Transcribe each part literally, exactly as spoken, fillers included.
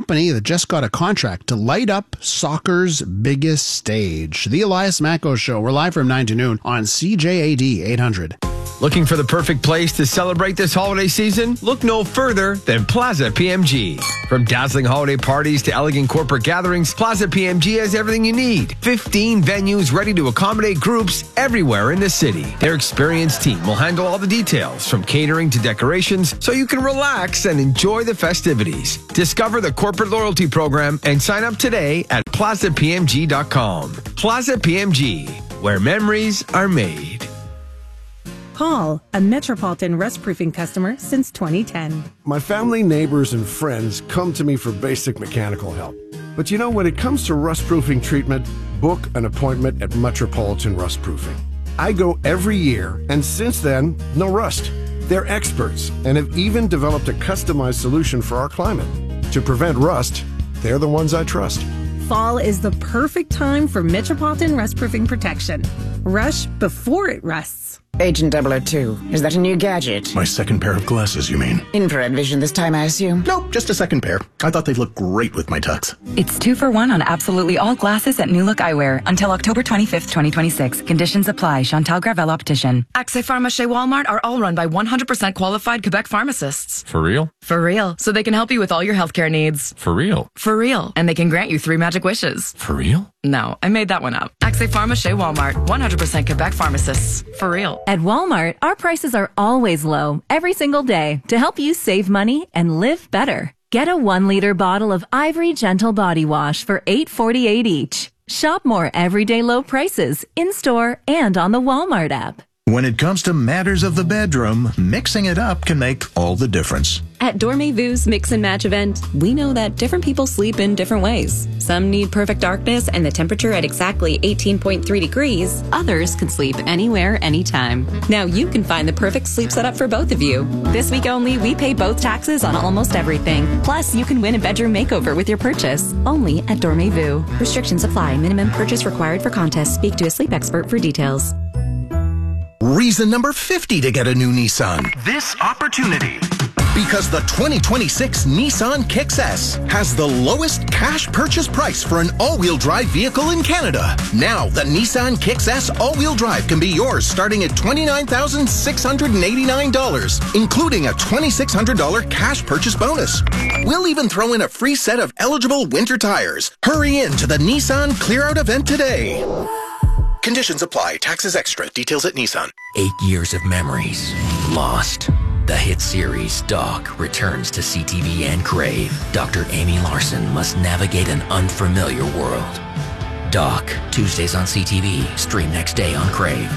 company that just got a contract to light up soccer's biggest stage. The Elias Macko Show. We're live from nine to noon on C J A D eight hundred. Looking for the perfect place to celebrate this holiday season? Look no further than Plaza P M G. From dazzling holiday parties to elegant corporate gatherings, Plaza P M G has everything you need. fifteen venues ready to accommodate groups everywhere in the city. Their experienced team will handle all the details, from catering to decorations, so you can relax and enjoy the festivities. Discover the corporate loyalty program and sign up today at plaza p m g dot com. Plaza P M G, where memories are made. Paul, a Metropolitan Rust Proofing customer since twenty ten. My family, neighbors, and friends come to me for basic mechanical help. But you know, when it comes to rust proofing treatment, book an appointment at Metropolitan Rust Proofing. I go every year, and since then, no rust. They're experts and have even developed a customized solution for our climate. To prevent rust, they're the ones I trust. Fall is the perfect time for Metropolitan Rust Proofing protection. Rush before it rusts. Agent double oh two, is that a new gadget? My second pair of glasses, you mean? Infrared vision this time, I assume? Nope, just a second pair. I thought they'd look great with my tux. It's two for one on absolutely all glasses at New Look Eyewear until October twenty-fifth, twenty twenty-six. Conditions apply. Chantal Gravel Optician. Accès Pharmacie Walmart are all run by one hundred percent qualified Quebec pharmacists. For real? For real. So they can help you with all your healthcare needs. For real? For real. And they can grant you three magic wishes. For real? No, I made that one up. Accès Pharmacie Walmart. one hundred percent Quebec pharmacists. For real. At Walmart, our prices are always low, every single day, to help you save money and live better. Get a one-liter bottle of Ivory Gentle Body Wash for eight forty-eight each. Shop more everyday low prices in-store and on the Walmart app. When it comes to matters of the bedroom, mixing it up can make all the difference. At Dormez-Vu's Mix and Match event, we know that different people sleep in different ways. Some need perfect darkness and the temperature at exactly eighteen point three degrees. Others can sleep anywhere, anytime. Now you can find the perfect sleep setup for both of you. This week only, we pay both taxes on almost everything. Plus, you can win a bedroom makeover with your purchase. Only at Dormez-Vu. Restrictions apply. Minimum purchase required for contest. Speak to a sleep expert for details. Reason number fifty to get a new Nissan. This opportunity. Because the twenty twenty-six Nissan Kicks S has the lowest cash purchase price for an all-wheel drive vehicle in Canada. Now, the Nissan Kicks S all-wheel drive can be yours starting at twenty-nine thousand six hundred eighty-nine dollars, including a twenty-six hundred dollars cash purchase bonus. We'll even throw in a free set of eligible winter tires. Hurry in to the Nissan Clear Out event today. Conditions apply. Taxes extra. Details at Nissan. Eight years of memories lost. The hit series Doc returns to C T V and Crave. Doctor Amy Larson must navigate an unfamiliar world. Doc, Tuesdays on C T V. Stream next day on Crave.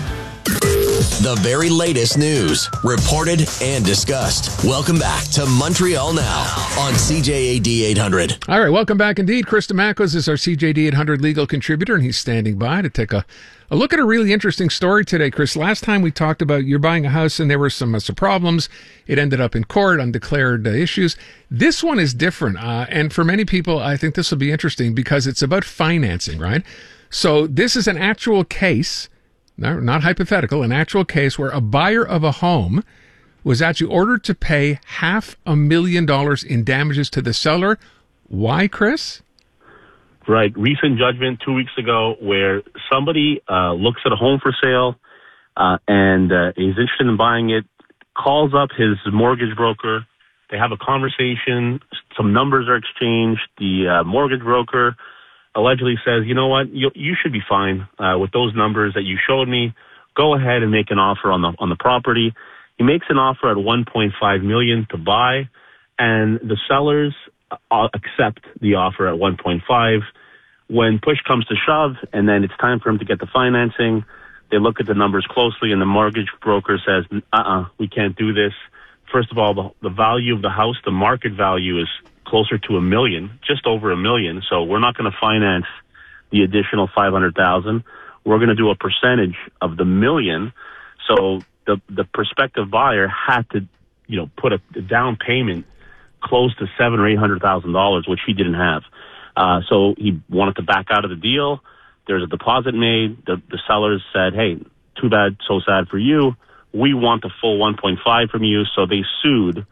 The very latest news, reported and discussed. Welcome back to Montreal Now on C J A D eight hundred. All right, welcome back indeed. Chris DeMacos is our C J D eight hundred legal contributor, and he's standing by to take a, a look at a really interesting story today. Chris, last time we talked about you're buying a house and there were some, uh, some problems. It ended up in court, undeclared uh, issues. This one is different, uh, and for many people, I think this will be interesting because it's about financing, right? So this is an actual case. No, not hypothetical, an actual case where a buyer of a home was actually ordered to pay half a million dollars in damages to the seller. Why, Chris? Right. Recent judgment two weeks ago where somebody uh, looks at a home for sale uh, and uh, is interested in buying it, calls up his mortgage broker. They have a conversation. Some numbers are exchanged. The uh, mortgage broker allegedly says, you know what, you, you should be fine uh, with those numbers that you showed me. Go ahead and make an offer on the on the property. He makes an offer at one point five million dollars to buy, and the sellers uh, accept the offer at one point five. When push comes to shove, and then it's time for him to get the financing, they look at the numbers closely, and the mortgage broker says, uh-uh, we can't do this. First of all, the, the value of the house, the market value is closer to a million, just over a million. So we're not going to finance the additional five hundred thousand. We're going to do a percentage of the million. So the the prospective buyer had to, you know, put a, a down payment close to seven or eight hundred thousand dollars, which he didn't have. Uh, so he wanted to back out of the deal. There's a deposit made. The the sellers said, "Hey, too bad, so sad for you. We want the full one point five from you." So they sued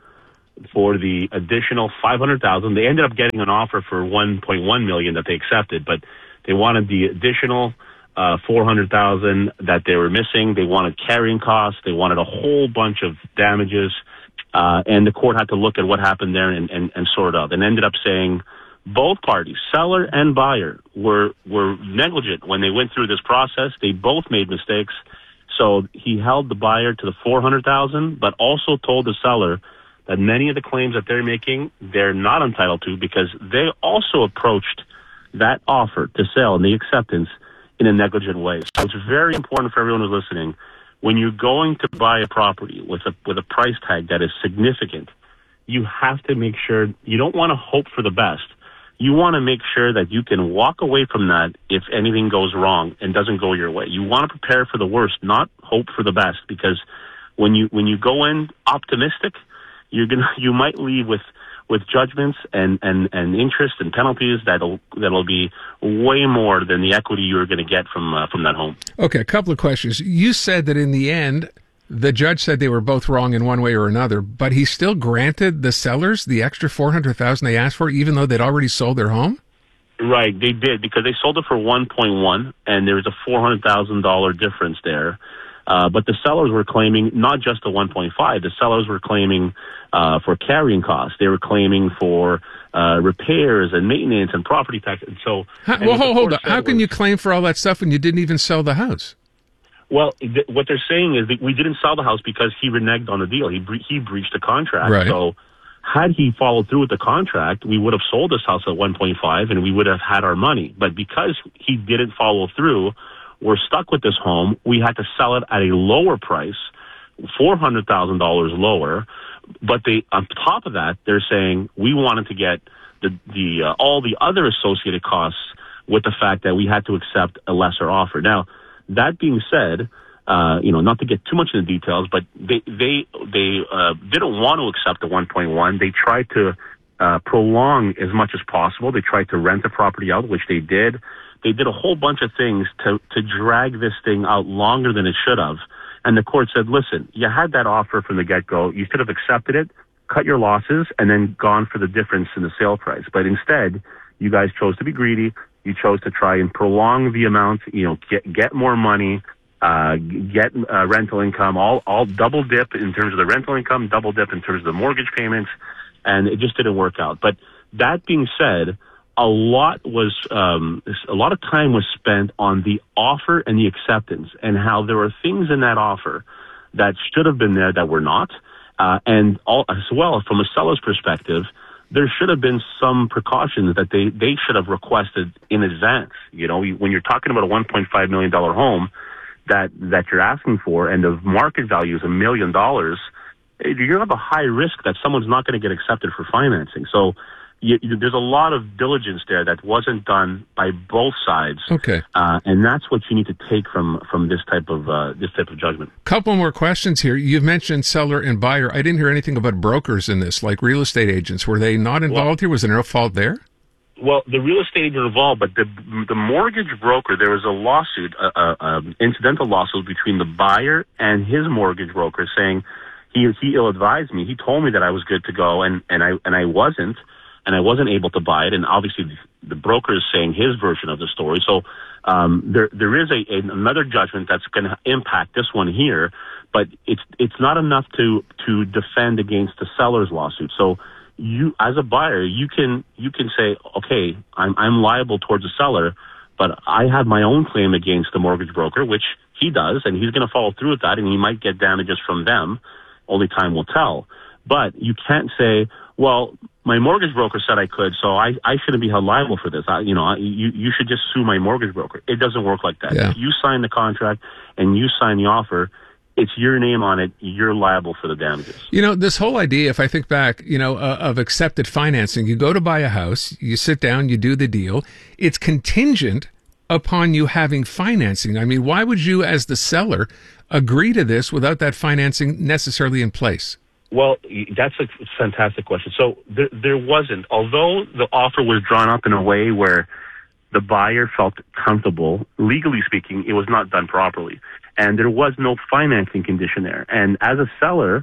for the additional five hundred thousand dollars. They ended up getting an offer for one point one million dollars that they accepted, but they wanted the additional uh, four hundred thousand dollars that they were missing. They wanted carrying costs. They wanted a whole bunch of damages. Uh, and the court had to look at what happened there and, and, and sort out, and ended up saying both parties, seller and buyer, were were negligent when they went through this process. They both made mistakes. So he held the buyer to the four hundred thousand dollars, but also told the seller that many of the claims that they're making, they're not entitled to because they also approached that offer to sell and the acceptance in a negligent way. So it's very important for everyone who's listening. When you're going to buy a property with a with a price tag that is significant, you have to make sure you don't want to hope for the best. You want to make sure that you can walk away from that if anything goes wrong and doesn't go your way. You want to prepare for the worst, not hope for the best, because when you when you go in optimistic, you're gonna you might leave with with judgments and, and, and interest and penalties that'll that'll be way more than the equity you're going to get from uh, from that home. Okay, a couple of questions. You said that in the end, the judge said they were both wrong in one way or another, but he still granted the sellers the extra four hundred thousand dollars they asked for, even though they'd already sold their home? Right, they did, because they sold it for one point one, and there was a four hundred thousand dollars difference there. Uh, but the sellers were claiming not just the one point five. The sellers were claiming uh, for carrying costs. They were claiming for uh, repairs and maintenance and property tax. And so, How, and well, hold, hold on. How was, can you claim for all that stuff when you didn't even sell the house? Well, th- what they're saying is that we didn't sell the house because he reneged on the deal. He bre- he breached the contract. Right. So had he followed through with the contract, we would have sold this house at one point five and we would have had our money. But because he didn't follow through, we're stuck with this home. We had to sell it at a lower price, four hundred thousand dollars lower. But they, on top of that, they're saying we wanted to get the, the uh, all the other associated costs with the fact that we had to accept a lesser offer. Now, that being said, uh, you know, not to get too much into the details, but they they they uh, didn't want to accept the one point one. They tried to uh, prolong as much as possible. They tried to rent the property out, which they did. They did a whole bunch of things to, to drag this thing out longer than it should have. And the court said, listen, you had that offer from the get-go. You should have accepted it, cut your losses, and then gone for the difference in the sale price. But instead, you guys chose to be greedy. You chose to try and prolong the amount, you know, get, get more money, uh, get uh, rental income, all, all double dip in terms of the rental income, double dip in terms of the mortgage payments, and it just didn't work out. But that being said, a lot was um, a lot of time was spent on the offer and the acceptance, and how there were things in that offer that should have been there that were not, uh, and all, as well from a seller's perspective, there should have been some precautions that they, they should have requested in advance. You know, when you're talking about a one point five million dollars home that that you're asking for, and the market value is a million dollars, you have a high risk that someone's not going to get accepted for financing. So You, you, there's a lot of diligence there that wasn't done by both sides. Okay, uh, and that's what you need to take from from this type of uh, this type of judgment. Couple more questions here. You've mentioned seller and buyer. I didn't hear anything about brokers in this, like real estate agents. Were they not involved well, here? Was there no fault there? Well, the real estate agent involved, but the the mortgage broker. There was a lawsuit, a, a, a incidental lawsuit between the buyer and his mortgage broker, saying he he ill-advised me. He told me that I was good to go, and and I and I wasn't. And I wasn't able to buy it, and obviously the broker is saying his version of the story. So um, there there is a, a another judgment that's going to impact this one here, but it's it's not enough to to defend against the seller's lawsuit. So you, as a buyer, you can you can say, okay, I'm I'm liable towards the seller, but I have my own claim against the mortgage broker, which he does, and he's going to follow through with that, and he might get damages from them. Only time will tell. But you can't say, well, my mortgage broker said I could, so I, I shouldn't be held liable for this. I, you know, I, you, you should just sue my mortgage broker. It doesn't work like that. Yeah. If you sign the contract and you sign the offer, it's your name on it. You're liable for the damages. You know, this whole idea, if I think back, you know, uh, of accepted financing, you go to buy a house, you sit down, you do the deal. It's contingent upon you having financing. I mean, why would you, as the seller, agree to this without that financing necessarily in place? Well, that's a fantastic question. So there, there wasn't, although the offer was drawn up in a way where the buyer felt comfortable, legally speaking, it was not done properly. And there was no financing condition there. And as a seller,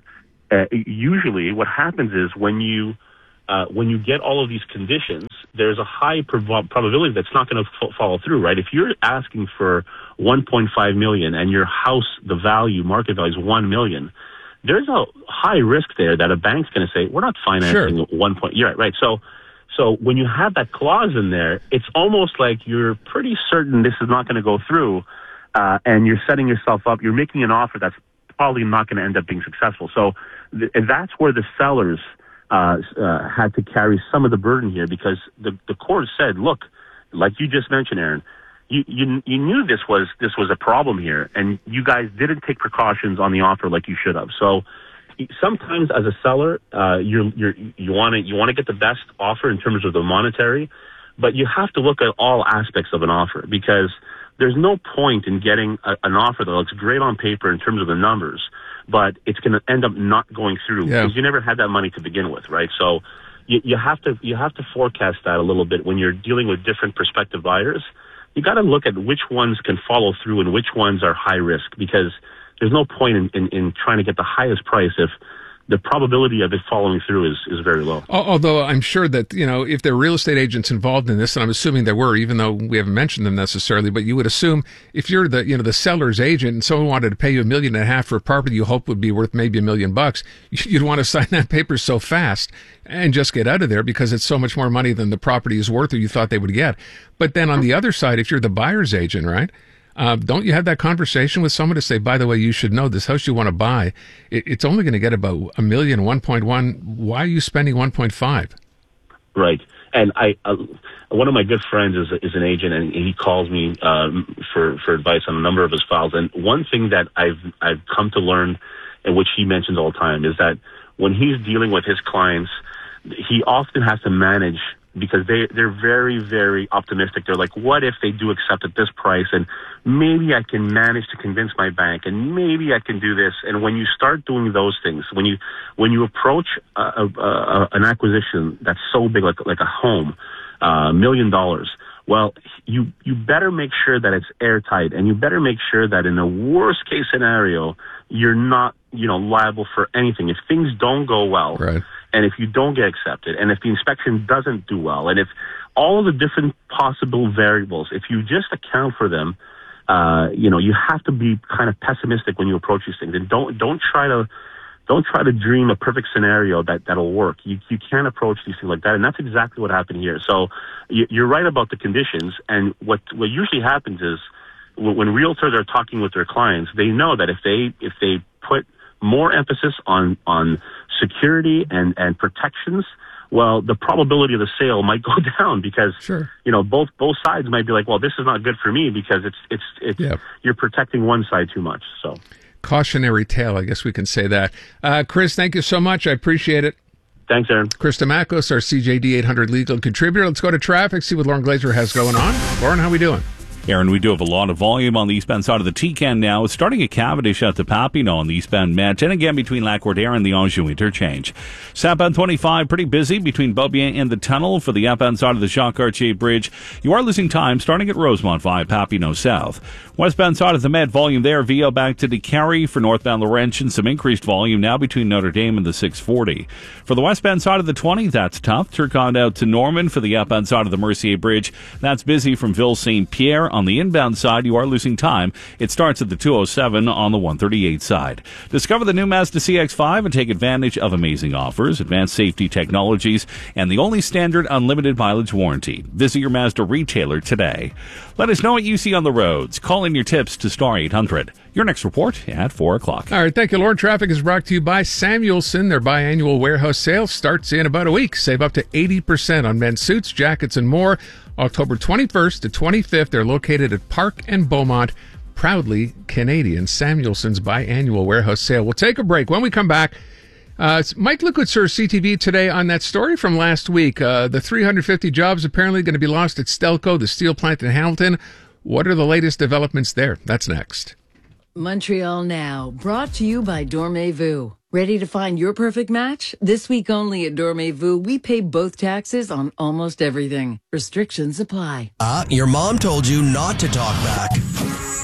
uh, usually what happens is when you uh, when you get all of these conditions, there's a high prob- probability that's not going to f- follow through, right? If you're asking for one point five million dollars and your house, the value, market value is one million dollars, there's a high risk there that a bank's going to say, we're not financing Sure. one point. You're right, right. So, so when you have that clause in there, it's almost like you're pretty certain this is not going to go through, uh, and you're setting yourself up. You're making an offer that's probably not going to end up being successful. So th- that's where the sellers uh, uh, had to carry some of the burden here, because the the court said, look, like you just mentioned, Aaron, you, you you knew this was this was a problem here, and you guys didn't take precautions on the offer like you should have. So sometimes, as a seller, uh, you're you're you want to you want to get the best offer in terms of the monetary, but you have to look at all aspects of an offer, because there's no point in getting a, an offer that looks great on paper in terms of the numbers, but it's going to end up not going through Yeah. because you never had that money to begin with, right? So you, you have to you have to forecast that a little bit when you're dealing with different prospective buyers. You got to look at which ones can follow through and which ones are high risk, because there's no point in, in, in trying to get the highest price if the probability of it following through is, is very low. Although I'm sure that, you know, if there are real estate agents involved in this, and I'm assuming there were, even though we haven't mentioned them necessarily, but you would assume if you're the, you know, the seller's agent and someone wanted to pay you a million and a half for a property you hope would be worth maybe a million bucks, you'd want to sign that paper so fast and just get out of there because it's so much more money than the property is worth or you thought they would get. But then on the other side, if you're the buyer's agent, right? Uh, don't you have that conversation with someone to say, by the way, you should know this house you want to buy, it, it's only going to get about a million, one point one. Why are you spending one point five? Right. And I, uh, one of my good friends is is an agent, and he calls me um, for for advice on a number of his files. And one thing that I've I've come to learn, and which he mentions all the time, is that when he's dealing with his clients, he often has to manage, because they, they're very, very optimistic. They're like, what if they do accept at this price? And maybe I can manage to convince my bank, and maybe I can do this. And when you start doing those things, when you when you approach a, a, a, an acquisition that's so big, like like a home, a uh, million dollars, well, you you better make sure that it's airtight, and you better make sure that in the worst case scenario, you're not, you know, liable for anything. If things don't go well, right. And if you don't get accepted, and if the inspection doesn't do well, and if all of the different possible variables, if you just account for them, uh, you know, you have to be kind of pessimistic when you approach these things, and don't don't try to don't try to dream a perfect scenario that that'll work. You you can't approach these things like that, and that's exactly what happened here. So you, you're right about the conditions, and what what usually happens is when, when realtors are talking with their clients, they know that if they if they put more emphasis on on security and and protections, well, the probability of the sale might go down, because sure. you know both both sides might be like, well, this is not good for me because it's it's it's Yep. you're protecting one side too much. So Cautionary tale, I guess we can say that. Uh, Chris, thank you so much. I appreciate it. Thanks, Aaron. Chris Damakos, our C J D eight hundred legal contributor. Let's go to traffic, see what Lauren Glazer has going on. Lauren, how we doing? Aaron, we do have a lot of volume on the eastbound side of the T C A N now. It's starting at Cavendish at the Papineau on the eastbound Met, and again between Lac-Cordaire and the Anjou interchange. Southbound twenty-five, pretty busy between Beaubien and the tunnel. For the upbound side of the Jacques-Cartier Bridge, you are losing time starting at Rosemont via Papineau South. Westbound side of the Met, volume there, Via back to DeCarry. For northbound Laurentian, some increased volume now between Notre Dame and the six forty. For the westbound side of the twenty, that's tough. Turcotte out to Norman. For the outbound side of the Mercier Bridge, that's busy from Ville-Saint-Pierre. On the inbound side, you are losing time. It starts at the two oh seven on the one thirty-eight side. Discover the new Mazda C X five and take advantage of amazing offers, advanced safety technologies, and the only standard unlimited mileage warranty. Visit your Mazda retailer today. Let us know what you see on the roads. Call in your tips to Star eight hundred. Your next report at four o'clock. All right, thank you, Lauren. Traffic is brought to you by Samuelson. Their biannual warehouse sale starts in about a week. Save up to eighty percent on men's suits, jackets, and more. October twenty-first to twenty-fifth. They're located at Park and Beaumont. Proudly Canadian. Samuelson's biannual warehouse sale. We'll take a break. When we come back, uh, it's Mike Licoutzeur, C T V today, on that story from last week. Uh, the three hundred fifty jobs apparently going to be lost at Stelco, the steel plant in Hamilton. What are the latest developments there? That's next. Montreal Now, brought to you by Dormez-vous. Ready to find your perfect match? This week only at Dormez-vous, we pay both taxes on almost everything. Restrictions apply. Uh, your mom told you not to talk back.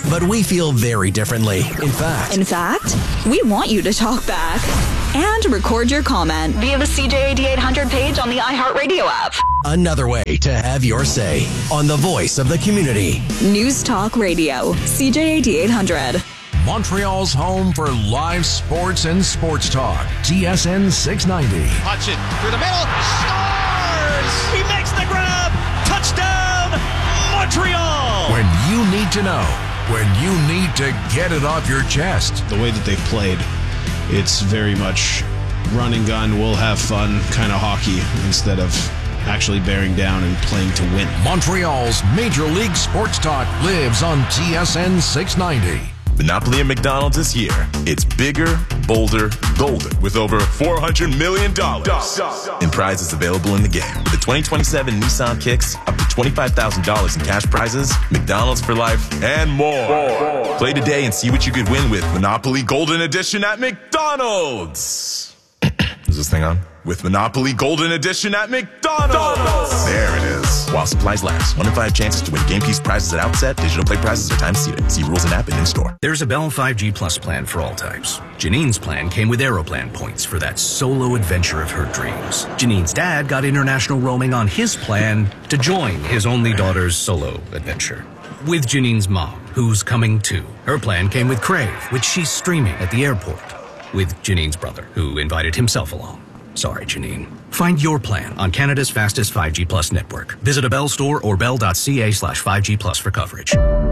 But we feel very differently. In fact, In fact, we want you to talk back and record your comment via the C J A D eight hundred page on the iHeartRadio app. another way to have your say on the voice of the community. News Talk Radio, C J A D eight hundred. Montreal's home for live sports and sports talk. T S N six ninety. Hudson through the middle. Scores! He makes the grab. Touchdown, Montreal! When you need to know. When you need to get it off your chest. The way that they've played, it's very much run and gun, we'll have fun kind of hockey instead of actually bearing down and playing to win. Montreal's Major League Sports Talk lives on T S N six ninety. Monopoly at McDonald's is here. It's bigger, bolder, golden, with over four hundred million dollars in prizes available in the game. With the twenty twenty-seven Nissan Kicks, up to twenty-five thousand dollars in cash prizes, McDonald's for life, and more. more. Play today and see what you could win with Monopoly Golden Edition at McDonald's. Is this thing on? With Monopoly Golden Edition at McDonald's. There it is. While supplies last. One in five chances to win game piece prizes at outset. Digital play prizes are time seated. See rules and app and in-store. There's a Bell five G Plus plan for all types. Janine's plan came with Aeroplan points for that solo adventure of her dreams. Janine's dad got international roaming on his plan to join his only daughter's solo adventure. With Janine's mom, who's coming too. Her plan came with Crave, which she's streaming at the airport. With Janine's brother, who invited himself along. Sorry, Janine. Find your plan on Canada's fastest five G Plus network. Visit a Bell store or bell.ca slash 5G Plus for coverage.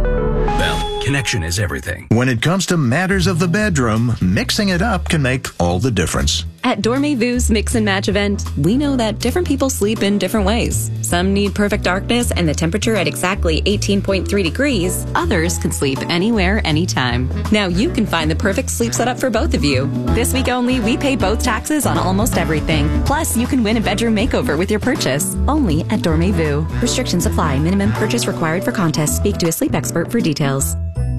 Bell, connection is everything. When it comes to matters of the bedroom, mixing it up can make all the difference. At Dormez-Vu's Mix and Match event, we know that different people sleep in different ways. Some need perfect darkness and the temperature at exactly eighteen point three degrees. Others can sleep anywhere, anytime. Now you can find the perfect sleep setup for both of you. This week only, we pay both taxes on almost everything. Plus, you can win a bedroom makeover with your purchase. Only at Dormez-Vu. Restrictions apply. Minimum purchase required for contest. Speak to a sleep expert for details.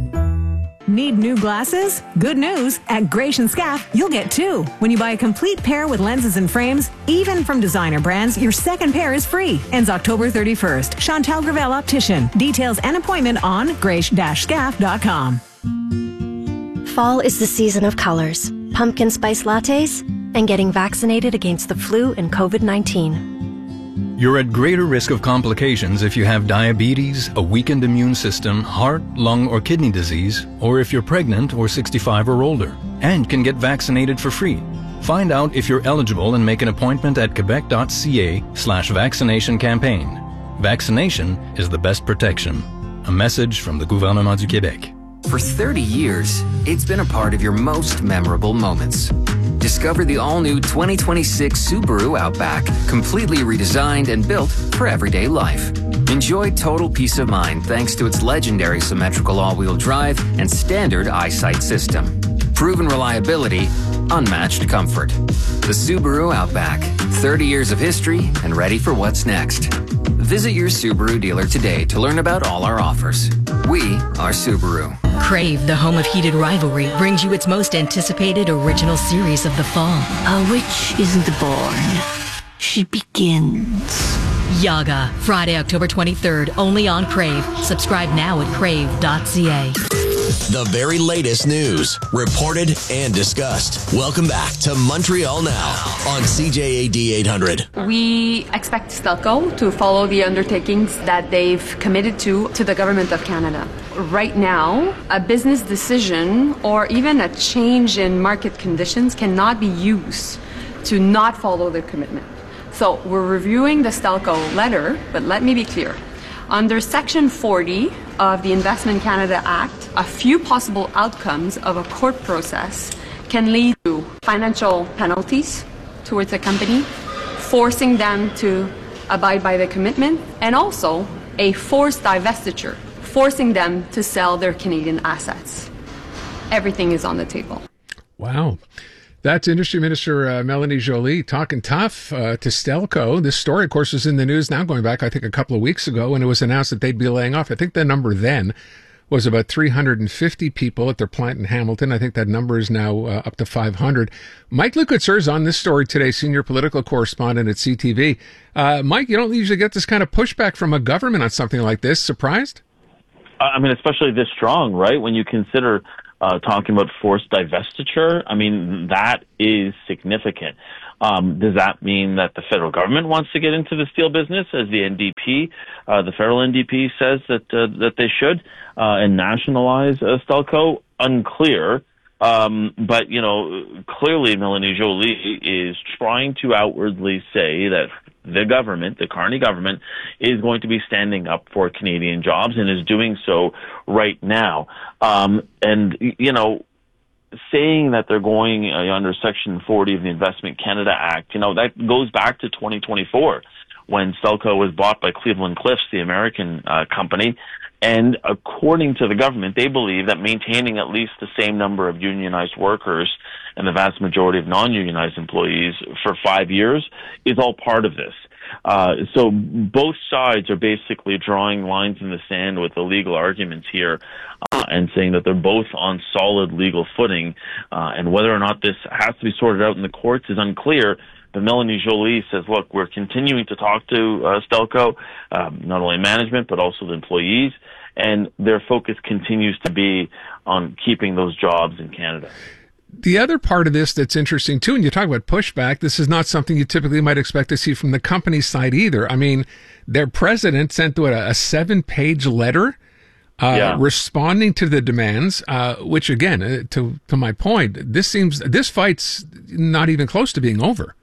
Need new glasses? Good news. At Gratian Scaff, you'll get two. When you buy a complete pair with lenses and frames, even from designer brands, your second pair is free. Ends October thirty-first. Chantal Gravel Optician. Details and appointment on grace dash scaff dot com. Fall is the season of colors, pumpkin spice lattes, and getting vaccinated against the flu and covid nineteen. You're at greater risk of complications if you have diabetes, a weakened immune system, heart, lung, or kidney disease, or if you're pregnant or sixty-five or older, and can get vaccinated for free. Find out if you're eligible and make an appointment at quebec.ca slash vaccination campaign. Vaccination is the best protection. A message from the Gouvernement du Québec. For thirty years, it's been a part of your most memorable moments. Discover the all-new twenty twenty-six Subaru Outback, completely redesigned and built for everyday life. Enjoy total peace of mind thanks to its legendary symmetrical all-wheel drive and standard eyesight system. Proven reliability, unmatched comfort. The Subaru Outback, thirty years of history and ready for what's next. Visit your Subaru dealer today to learn about all our offers. We are Subaru. Crave, the home of heated rivalry, brings you its most anticipated original series of the fall. A witch isn't born. She begins. Yaga, Friday, October twenty-third, only on Crave. Subscribe now at crave dot c a. The very latest news, reported and discussed. Welcome back to Montreal Now on C J A D eight hundred. We expect Stelco to follow the undertakings that they've committed to to the Government of Canada. Right now, a business decision or even a change in market conditions cannot be used to not follow their commitment. So we're reviewing the Stelco letter, but let me be clear. Under Section forty of the Investment Canada Act, a few possible outcomes of a court process can lead to financial penalties towards a company, forcing them to abide by the commitment, and also a forced divestiture, forcing them to sell their Canadian assets. Everything is on the table. Wow. That's Industry Minister uh, Melanie Joly talking tough uh, to Stelco. This story, of course, was in the news now going back, I think, a couple of weeks ago when it was announced that they'd be laying off. I think the number then was about three hundred fifty people at their plant in Hamilton. I think that number is now uh, up to five hundred. Mike Lecouture is on this story today, senior political correspondent at C T V. Uh, Mike, you don't usually get this kind of pushback from a government on something like this. Surprised? I mean, especially this strong, right? When you consider uh, talking about forced divestiture, I mean, that is significant. Um, does that mean that the federal government wants to get into the steel business, as the N D P, uh, the federal N D P says that uh, that they should, uh, and nationalize uh, Stelco? Unclear. Um, but, you know, clearly Melanie Joly is trying to outwardly say that the government, the Carney government, is going to be standing up for Canadian jobs and is doing so right now. Um, and, you know, saying that they're going uh, under Section forty of the Investment Canada Act, you know, that goes back to twenty twenty-four when Stelco was bought by Cleveland-Cliffs, the American uh, company. And according to the government, they believe that maintaining at least the same number of unionized workers and the vast majority of non-unionized employees for five years is all part of this. Uh, so both sides are basically drawing lines in the sand with the legal arguments here uh, and saying that they're both on solid legal footing. Uh, and whether or not this has to be sorted out in the courts is unclear. But Melanie Joly says, look, we're continuing to talk to uh, Stelco, um, not only management, but also the employees, and their focus continues to be on keeping those jobs in Canada. The other part of this that's interesting, too, when you talk about pushback, this is not something you typically might expect to see from the company's side either. I mean, their president sent what, a seven-page letter uh, yeah. responding to the demands, uh, which, again, uh, to to my point, this seems this fight's not even close to being over.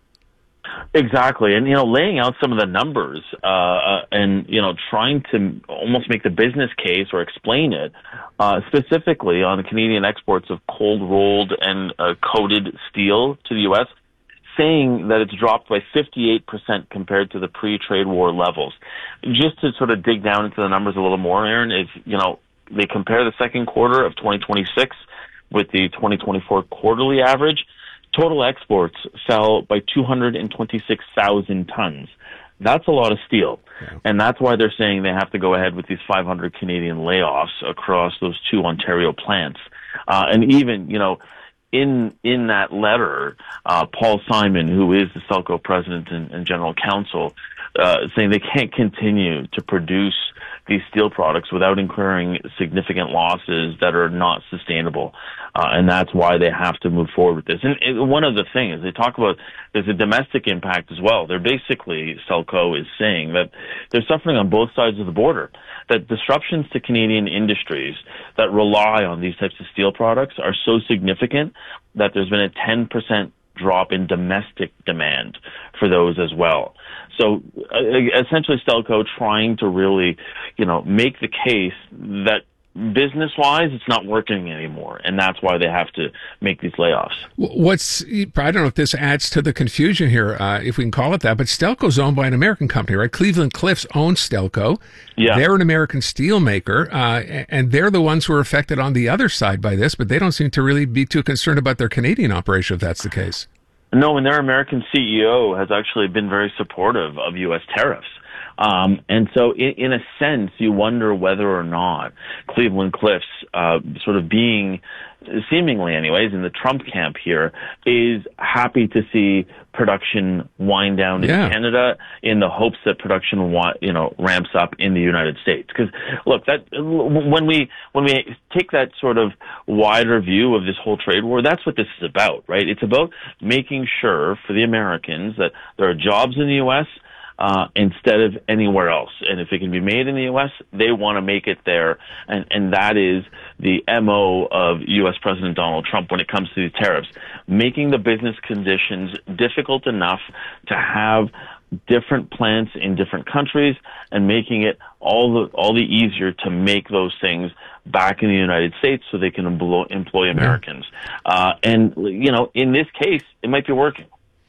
Exactly. And, you know, laying out some of the numbers uh, and, you know, trying to almost make the business case or explain it uh, specifically on the Canadian exports of cold rolled and uh, coated steel to the U S, saying that it's dropped by fifty-eight percent compared to the pre-trade war levels. Just to sort of dig down into the numbers a little more, Aaron, is, you know, they compare the second quarter of twenty twenty-six with the twenty twenty-four quarterly average. Total exports fell by two hundred twenty-six thousand tons. That's a lot of steel. Yeah. And that's why they're saying they have to go ahead with these five hundred Canadian layoffs across those two Ontario plants. Uh, and even, you know, in in that letter, uh, Paul Simon, who is the Stelco president and, and general counsel, uh, saying they can't continue to produce these steel products without incurring significant losses that are not sustainable. Uh, and that's why they have to move forward with this. And, and one of the things they talk about, there's a domestic impact as well. They're basically, Stelco is saying that they're suffering on both sides of the border, that disruptions to Canadian industries that rely on these types of steel products are so significant that there's been a ten percent drop in domestic demand for those as well. So uh, essentially Stelco trying to really, you know, make the case that business-wise, it's not working anymore, and that's why they have to make these layoffs. What's I don't know if this adds to the confusion here, uh, if we can call it that, but Stelco's owned by an American company, right? Cleveland-Cliffs owns Stelco. Yeah. They're an American steel maker, uh, and they're the ones who are affected on the other side by this, but they don't seem to really be too concerned about their Canadian operation, if that's the case. No, and their American C E O has actually been very supportive of U S tariffs. Um, and so in, in a sense, you wonder whether or not Cleveland-Cliffs, uh, sort of being, seemingly anyways, in the Trump camp here, is happy to see production wind down in yeah. Canada in the hopes that production, you know, ramps up in the United States. Because look, that when we when we take that sort of wider view of this whole trade war, that's what this is about, right? It's about making sure for the Americans that there are jobs in the U S Uh, instead of anywhere else. And if it can be made in the U S, they want to make it there. And, and that is the M O of U S President Donald Trump when it comes to these tariffs, making the business conditions difficult enough to have different plants in different countries and making it all the, all the easier to make those things back in the United States so they can employ, employ Americans. Uh, and, you know, in this case, it might be working.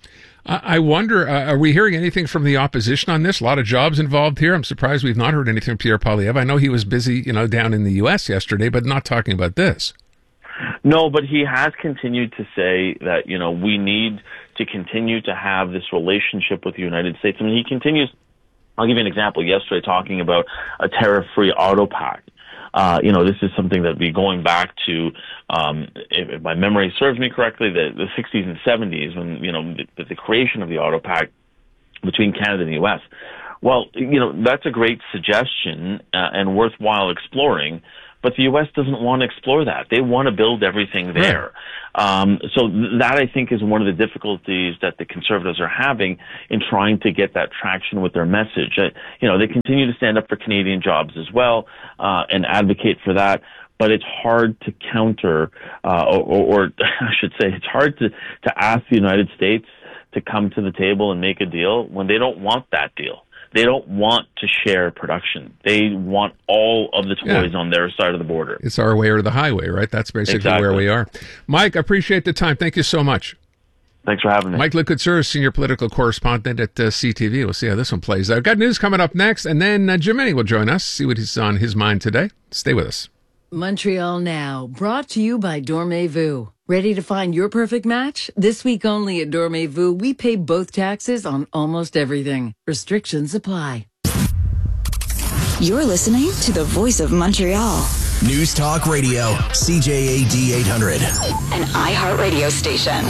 I wonder, uh, are we hearing anything from the opposition on this? A lot of jobs involved here. I'm surprised we've not heard anything from Pierre Poilievre. I know he was busy, you know, down in the U S yesterday, but not talking about this. No, but he has continued to say that, you know, we need to continue to have this relationship with the United States. I mean, he continues, I'll give you an example, yesterday talking about a tariff-free auto pact. Uh, you know, this is something that be going back to, um, if, if my memory serves me correctly, the, the sixties and seventies when, you know, the, the creation of the auto pact between Canada and the U S, Well, you know, that's a great suggestion uh, and worthwhile exploring, but the U S doesn't want to explore that. They want to build everything there. Right. Um, so th- that, I think, is one of the difficulties that the Conservatives are having in trying to get that traction with their message. Uh, you know, they continue to stand up for Canadian jobs as well uh, and advocate for that. But it's hard to counter, uh, or, or I should say, it's hard to, to ask the United States to come to the table and make a deal when they don't want that deal. They don't want to share production. They want all of the toys yeah. on their side of the border. It's our way or the highway, right? That's basically exactly. where we are. Mike, I appreciate the time. Thank you so much. Thanks for having me. Mike Lecouture, senior political correspondent at uh, C T V. We'll see how this one plays out. Got news coming up next, and then uh, Jimmy will join us, see what is on his mind today. Stay with us. Montreal Now, brought to you by Dormez-vous. Ready to find your perfect match? This week only at Dormez-vous, we pay both taxes on almost everything. Restrictions apply. You're listening to the voice of Montreal. News Talk Radio, C J A D eight hundred. An iHeartRadio station.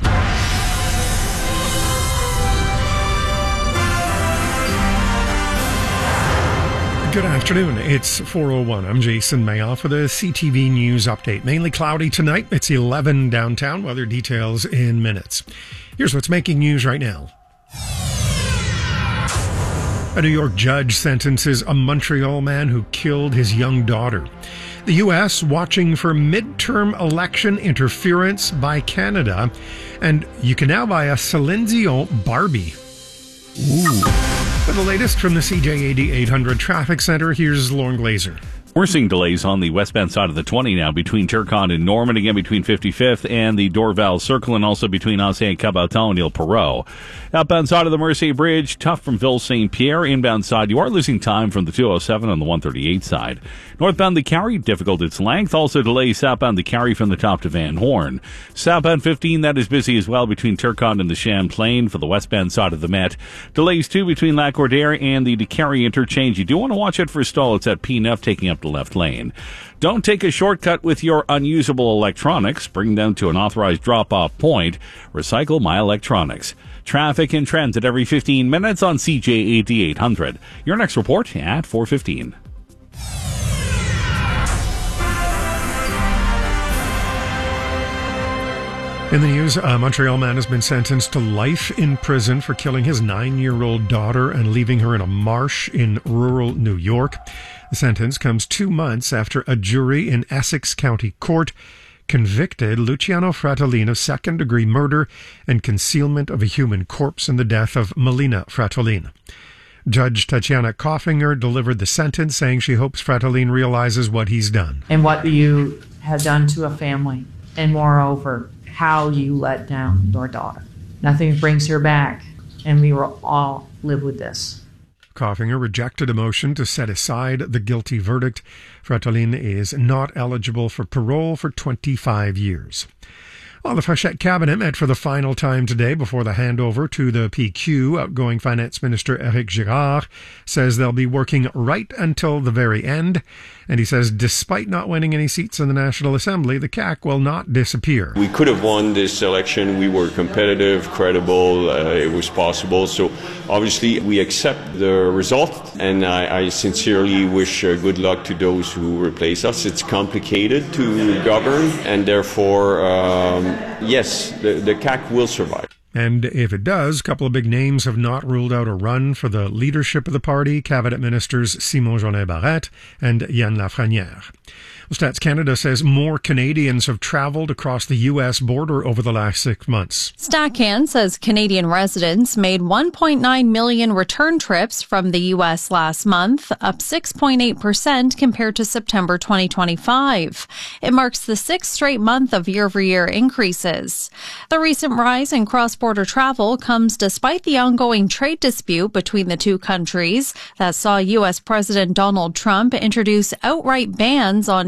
Good afternoon. It's four oh one. I'm Jason Mayoff with a C T V News update. Mainly cloudy tonight. It's eleven downtown. Weather details in minutes. Here's what's making news right now. A New York judge sentences a Montreal man who killed his young daughter. The U S watching for midterm election interference by Canada. And you can now buy a Celine Dion Barbie. Ooh. For the latest from the C J A D eight hundred Traffic Center, here's Lauren Glazer. We're seeing delays on the westbound side of the twenty now between Turcotte and Norman, again between fifty-fifth and the Dorval Circle, and also between Ancien Caboton and Ile Perrot. Outbound side of the Mercier Bridge, tough from Ville Saint Pierre. Inbound side, you are losing time from the two oh seven on the one thirty-eight side. Northbound the Carry, difficult its length. Also delays southbound the Carry from the top to Van Horn. Southbound fifteen, that is busy as well between Turcotte and the Champlain for the westbound side of the Met. Delays too between Lacordaire and the Carry interchange. You do want to watch it for a stall. It's at P N F taking up the left lane. Don't take a shortcut with your unusable electronics. Bring them to an authorized drop-off point. Recycle My Electronics. Traffic and transit every fifteen minutes on C J A D eight hundred. Your next report at four fifteen. In the news, a Montreal man has been sentenced to life in prison for killing his nine-year-old daughter and leaving her in a marsh in rural New York. The sentence comes two months after a jury in Essex County Court convicted Luciano Fratellin of second-degree murder and concealment of a human corpse in the death of Melina Fratellin. Judge Tatiana Koffinger delivered the sentence, saying she hopes Fratellin realizes what he's done. And what you have done to a family, and moreover, how you let down your daughter. Nothing brings her back, and we will all live with this. Koffinger rejected a motion to set aside the guilty verdict. Fratellin is not eligible for parole for twenty-five years. Well, the Frechette cabinet met for the final time today before the handover to the P Q. Outgoing Finance Minister Éric Girard says they'll be working right until the very end. And he says despite not winning any seats in the National Assembly, the C A Q will not disappear. We could have won this election. We were competitive, credible. Uh, it was possible. So obviously we accept the result. And I, I sincerely wish uh, good luck to those who replace us. It's complicated to govern. And therefore, um, yes, the, the C A Q will survive. And if it does, a couple of big names have not ruled out a run for the leadership of the party, Cabinet Ministers Simon Jolin Barrette and Yann Lafrenière. Well, Stats Canada says more Canadians have traveled across the U S border over the last six months. StatCan says Canadian residents made one point nine million return trips from the U S last month, up six point eight percent compared to September twenty twenty-five. It marks the sixth straight month of year-over-year increases. The recent rise in cross-border travel comes despite the ongoing trade dispute between the two countries that saw U S President Donald Trump introduce outright bans on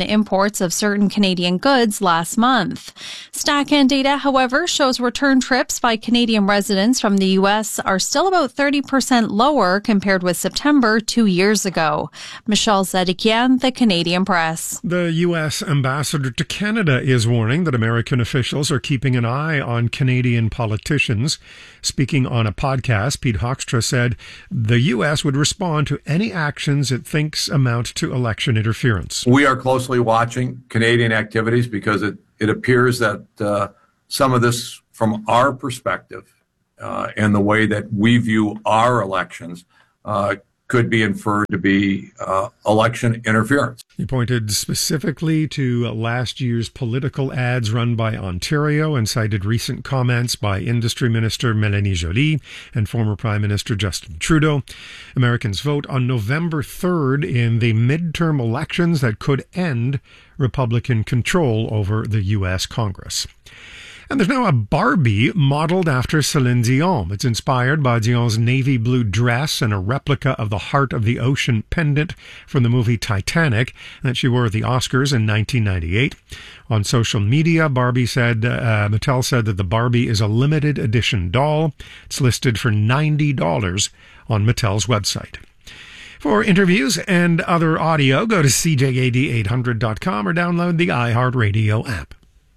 imports of certain Canadian goods last month. StatCan data, however, shows return trips by Canadian residents from the U S are still about thirty percent lower compared with September two years ago. Michelle Zedekian, The Canadian Press. The U S ambassador to Canada is warning that American officials are keeping an eye on Canadian politicians. Speaking on a podcast, Pete Hoekstra said the U S would respond to any actions it thinks amount to election interference. We are closely watching Canadian activities because it, it appears that uh, some of this, from our perspective uh, and the way that we view our elections, uh, could be inferred to be uh, election interference. He pointed specifically to last year's political ads run by Ontario and cited recent comments by Industry Minister Mélanie Joly and former Prime Minister Justin Trudeau. Americans vote on November third in the midterm elections that could end Republican control over the U S Congress. And there's now a Barbie modeled after Celine Dion. It's inspired by Dion's navy blue dress and a replica of the Heart of the Ocean pendant from the movie Titanic that she wore at the Oscars in nineteen ninety-eight. On social media, Barbie said, uh, Mattel said that the Barbie is a limited edition doll. It's listed for ninety dollars on Mattel's website. For interviews and other audio, go to C J A D eight hundred dot com or download the iHeartRadio app.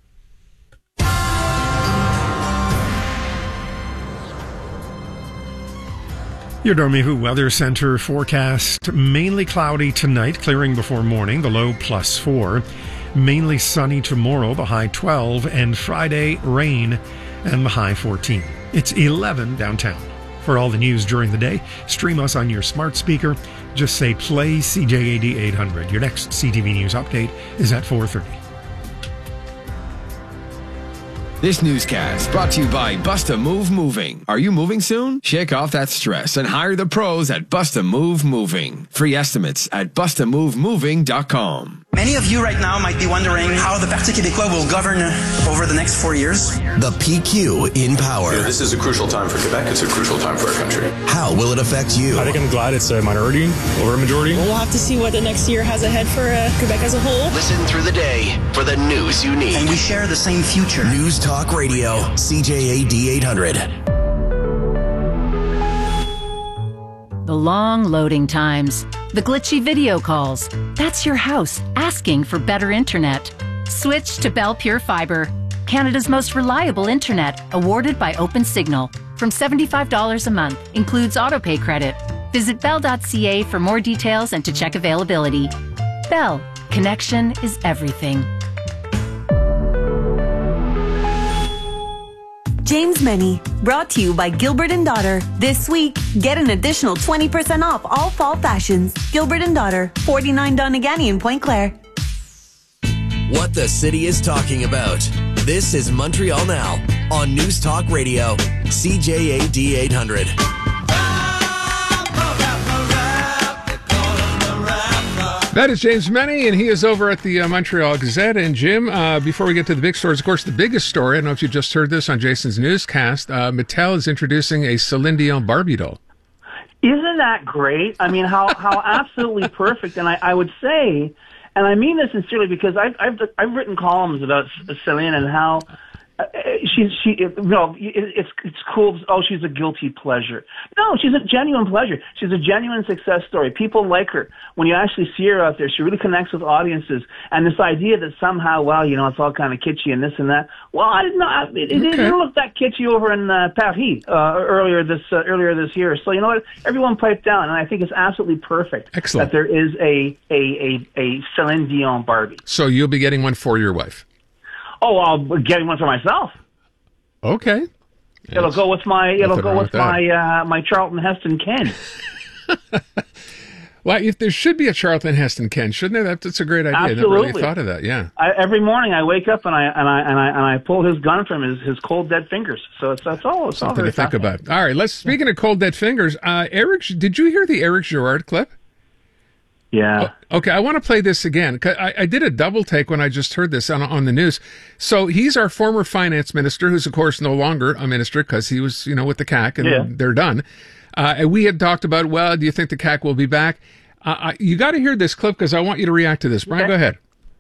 Your Dormez-vous Weather Center forecast: mainly cloudy tonight, clearing before morning, the low plus four. Mainly sunny tomorrow, the high twelve. And Friday, rain and the high fourteen. It's eleven downtown. For all the news during the day, stream us on your smart speaker. Just say play C J A D eight hundred. Your next C T V News update is at four thirty. This newscast brought to you by Bust a Move Moving. Are you moving soon? Shake off that stress and hire the pros at Bust a Move Moving. Free estimates at bust a move moving dot com. Many of you right now might be wondering how the Parti Québécois will govern over the next four years. The P Q in power. Yeah, this is a crucial time for Quebec. It's a crucial time for our country. How will it affect you? I think I'm glad it's a minority over a majority. We'll have to see what the next year has ahead for uh, Quebec as a whole. Listen through the day for the news you need. And we share the same future. News Talk Radio, C J A D eight hundred. The long loading times, the glitchy video calls. That's your house asking for better internet. Switch to Bell Pure Fiber, Canada's most reliable internet, awarded by OpenSignal. From seventy-five dollars a month, includes autopay credit. Visit bell dot c a for more details and to check availability. Bell, connection is everything. James Many, brought to you by Gilbert and Daughter. This week, get an additional twenty percent off all fall fashions. Gilbert and Daughter, forty-nine Donegani in Pointe Claire. What the city is talking about. This is Montreal Now on News Talk Radio, C J A D eight hundred. That is James Many, and he is over at the uh, Montreal Gazette. And Jim, uh, before we get to the big stories, of course, the biggest story, I don't know if you just heard this on Jason's newscast, uh, Mattel is introducing a Celine Dion Barbie doll. Isn't that great? I mean, how, how absolutely perfect. And I, I would say, and I mean this sincerely, because I've, I've, I've written columns about Celine and how Uh, she's she no it's it's cool. Oh, she's a guilty pleasure. No, she's a genuine pleasure. She's a genuine success story. People like her. When you actually see her out there, she really connects with audiences. And this idea that somehow, well, you know, it's all kind of kitschy and this and that. Well, I didn't know. It, it okay. didn't look that kitschy over in uh, Paris uh, earlier this uh, earlier this year. So you know what? Everyone piped down, and I think it's absolutely perfect. Excellent. That there is a a a, a Celine Dion Barbie. So you'll be getting one for your wife. Oh, I'll get one for myself. Okay. It'll Yes. go with my. It'll Nothing go wrong with with that. my uh, my Charlton Heston Ken. Well, if there should be a Charlton Heston Ken, shouldn't there? That, that's a great idea. I never Absolutely. really thought of that. Yeah. I, every morning I wake up and I and I and I and I pull his gun from his, his cold dead fingers. So it's that's all. It's all Something very to think fascinating. about. All right. Let's. Speaking of cold dead fingers, uh, Eric, did you hear the Eric Girard clip? Yeah. Oh, okay, I want to play this again. 'Cause I, I did a double take when I just heard this on, on the news. So he's our former finance minister, who's of course no longer a minister because he was, you know, with the C A C and Yeah. they're done. Uh, and we had talked about, well, do you think the C A C will be back? Uh, I, you got to hear this clip because I want you to react to this. Brian, Okay. go ahead.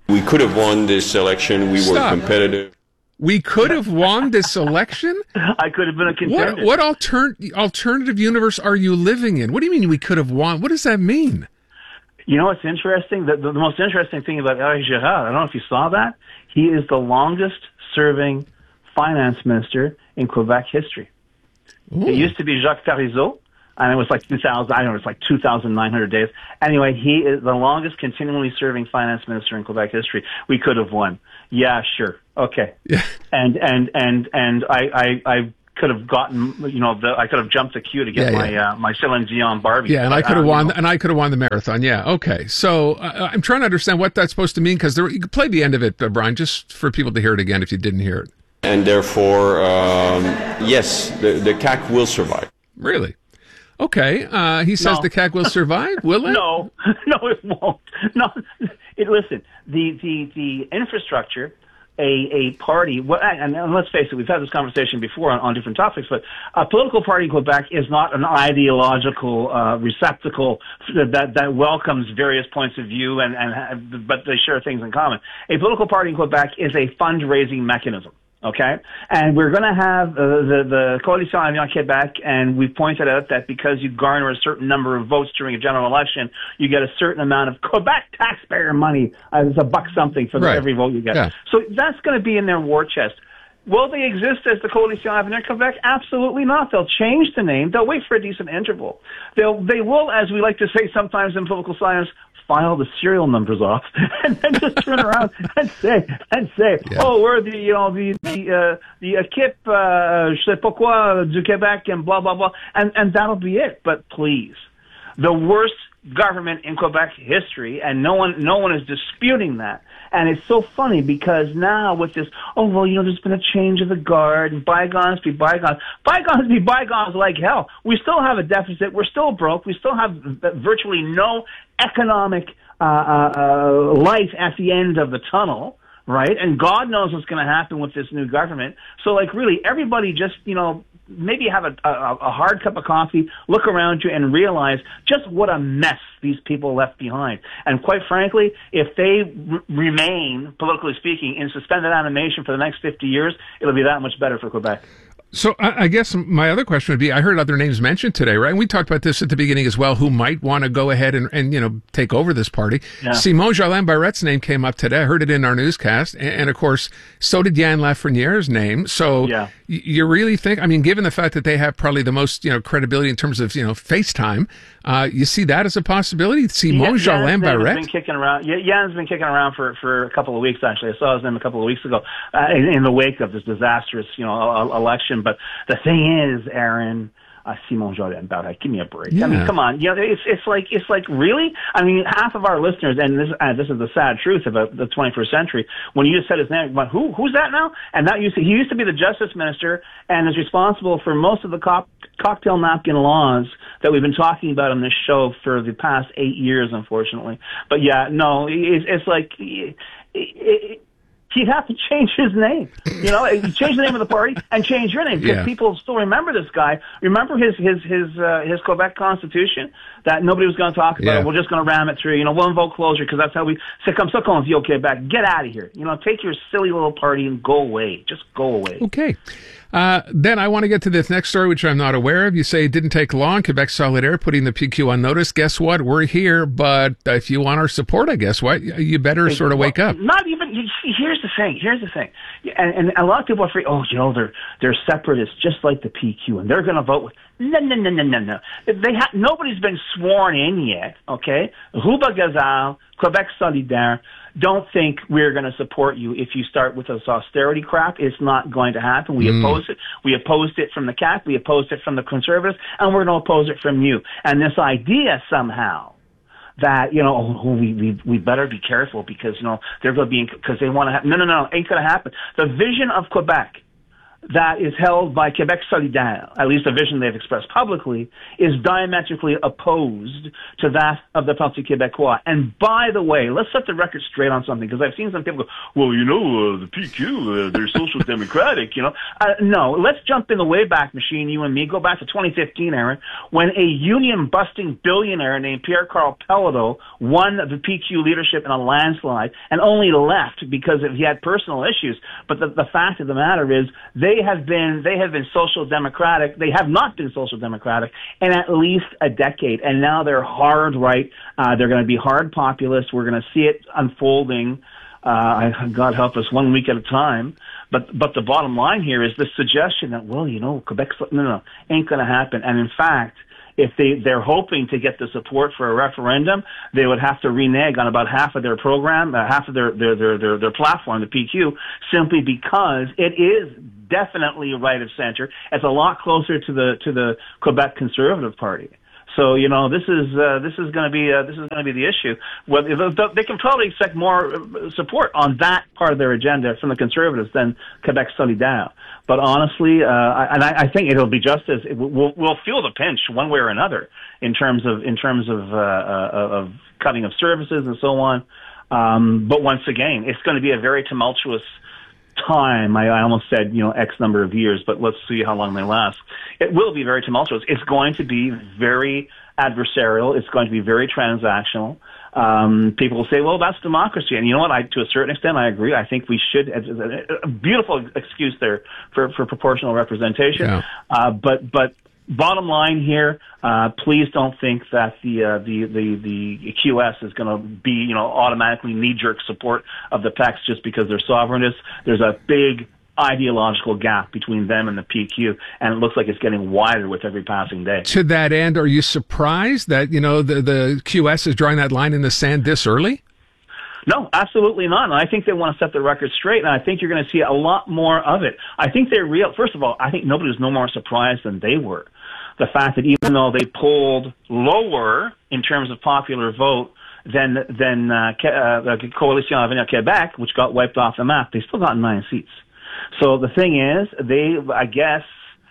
We could have won this election. We Stop. were competitive. We could have won this election? I could have been a contender. What, what altern- alternative universe are you living in? What do you mean we could have won? What does that mean? You know what's interesting? The, the, the most interesting thing about Eric Girard, I don't know if you saw that, he is the longest-serving finance minister in Quebec history. Ooh. It used to be Jacques Parizeau, and it was like two thousand, I don't know, it's like two thousand nine hundred days. Anyway, he is the longest continually serving finance minister in Quebec history. We could have won. Yeah, sure. Okay. Yeah. And, and, and, and I, I, I could have gotten, you know, the, I could have jumped the queue to get Yeah, my, yeah. uh, my Celine Dion Barbie. Yeah, and I But, could have uh, won, you know, and I could have won the marathon. Yeah, okay. So uh, I'm trying to understand what that's supposed to mean because you could play the end of it, uh, Brian, just for people to hear it again if you didn't hear it. And therefore, um, yes, the, the C A C will survive. Really? Okay. Uh, he says No. the C A C will survive. Will it? No, no, it won't. No, it, listen, the, the, the infrastructure, a, a party, well, and, and let's face it, we've had this conversation before on, on different topics, but a political party in Quebec is not an ideological uh, receptacle that, that welcomes various points of view, and, and but they share things in common. A political party in Quebec is a fundraising mechanism. Okay, and we're going to have uh, the the Coalition Avenir Québec, and we pointed out that because you garner a certain number of votes during a general election, you get a certain amount of Quebec taxpayer money. Uh, it's a buck something for the, Right. every vote you get. Yeah. So that's going to be in their war chest. Will they exist as the Coalition Avenir Québec? Absolutely not. They'll change the name. They'll wait for a decent interval. They'll they will, as we like to say sometimes in political science, file the serial numbers off and then just turn around and say and say, Yeah. oh, we're the you know the the uh, the équipe uh, je sais pas quoi du Québec and blah blah blah, and and that'll be it. But please, the worst government in Quebec history, and no one no one is disputing that. And it's so funny because now with this, oh, well, you know, there's been a change of the guard, and bygones be bygones. Bygones be bygones like hell. We still have a deficit. We're still broke. We still have virtually no economic uh, uh, uh, light at the end of the tunnel, right? And God knows what's going to happen with this new government. So, like, really, everybody just, you know, maybe have a, a, a hard cup of coffee, look around you, and realize just what a mess these people left behind. And quite frankly, if they r- remain, politically speaking, in suspended animation for the next fifty years, it'll be that much better for Quebec. So I, I guess my other question would be, I heard other names mentioned today, right? And we talked about this at the beginning as well, who might want to go ahead and, and, you know, take over this party. Yeah. Simon Jolin Barrette's name came up today. I heard it in our newscast. And, and of course, so did Yann Lafreniere's name. So Yeah. y- you really think, I mean, given the fact that they have probably the most, you know, credibility in terms of, you know, FaceTime, uh, you see that as a possibility? Simon Yeah, Jolin Yann's name has Barrette? been kicking around. Yeah, Yann's been kicking around for, for a couple of weeks, actually. I saw his name a couple of weeks ago uh, in, in the wake of this disastrous, you know, uh, election. But the thing is, Aaron, uh, Simon Jolin Barrette, give me a break. Yeah. I mean, come on. You know, it's it's like it's like really. I mean, half of our listeners, and this uh, this is the sad truth about the twenty-first century. When you just said his name, went, who who's that now? And that used to, he used to be the justice minister and is responsible for most of the co- cocktail napkin laws that we've been talking about on this show for the past eight years, unfortunately. But yeah, no, it's, it's like. It, it, he'd have to change his name, you know, change the name of the party and change your name because Yeah. people still remember this guy. Remember his his his uh, his Quebec Constitution that nobody was going to talk about. Yeah. We're just going to ram it through. You know, we'll invoke closure because that's how we. C'est comme ça qu'on vit au Québec. Get out of here. You know, take your silly little party and go away. Just go away. Okay. Uh, then I want to get to this next story, which I'm not aware of. You say it didn't take long. Quebec Solidaire putting the P Q on notice. Guess what? We're here, but if you want our support, I guess what you better sort of wake up. Not even. You see, here's the thing. Here's the thing. And, and a lot of people are afraid. Oh, you know, they're they're separatists, just like the P Q, and they're going to vote with. No, no, no, no, no, no. They ha- nobody's been sworn in yet. Okay, Rouba Gazal, Quebec Solidaire. Don't think we're going to support you if you start with this austerity crap. It's not going to happen. We Mm. oppose it. We opposed it from the C A C. We opposed it from the Conservatives, and we're going to oppose it from you. And this idea somehow that, you know, oh, we, we, we better be careful because, you know, they're going to be, because they want to have, no, no, no, ain't going to happen. The vision of Quebec, that is held by Quebec Solidaire, at least a vision they've expressed publicly, is diametrically opposed to that of the Parti Québécois. And by the way, let's set the record straight on something, because I've seen some people go, well, you know, uh, the P Q, uh, they're social democratic, you know. Uh, no, let's jump in the Wayback Machine, you and me, go back to twenty fifteen, Aaron, when a union-busting billionaire named Pierre-Carl Pelado won the P Q leadership in a landslide and only left because he had personal issues. But the, the fact of the matter is, they have been they have been social democratic. They have not been social democratic in at least a decade, and now they're hard right. Uh, they're going to be hard populist. We're going to see it unfolding. Uh, God help us, one week at a time. But but the bottom line here is the suggestion that, well, you know, Quebec's no no ain't going to happen. And in fact, if they, they're hoping to get the support for a referendum, they would have to renege on about half of their program, uh, half of their, their, their, their, their platform, the P Q, simply because it is definitely right of center. It's a lot closer to the, to the Quebec Conservative Party. So, you know, this is, uh, this is going to be, uh, this is going to be the issue. Well, they can probably expect more support on that part of their agenda from the Conservatives than Quebec Solidaire. But honestly, uh, and I, I think it'll be just as, we'll, we'll feel the pinch one way or another in terms of, in terms of, uh, uh, of cutting of services and so on. Um, but once again, it's going to be a very tumultuous time. I, I almost said, you know, X number of years, but let's see how long they last. It will be very tumultuous. It's going to be very adversarial. It's going to be very transactional. Um, people will say, well, that's democracy. And you know what? I, to a certain extent, I agree. I think we should, a, a beautiful excuse there for, for proportional representation. Yeah. Uh, but, but bottom line here, uh, please don't think that the, uh, the, the, the Q S is going to be, you know, automatically knee-jerk support of the P E Cs just because they're sovereignists. There's a big ideological gap between them and the P Q, and it looks like it's getting wider with every passing day. To that end, are you surprised that, you know, the, the Q S is drawing that line in the sand this early? No, absolutely not. And I think they want to set the record straight, and I think you're going to see a lot more of it. I think they're real. First of all, I think nobody was no more surprised than they were. The fact that even though they polled lower in terms of popular vote than than uh, uh, the Coalition Avenir Québec, which got wiped off the map, they still got nine seats. So the thing is, they, I guess,